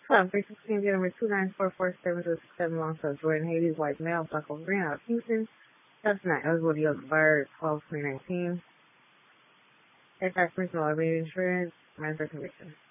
316, number 29447 Longshore, Jordan, Hades, white male, black over green, out of Kingston. That's not eligible to yield expired 12/2019. Aircraft personal liability insurance, minor conviction.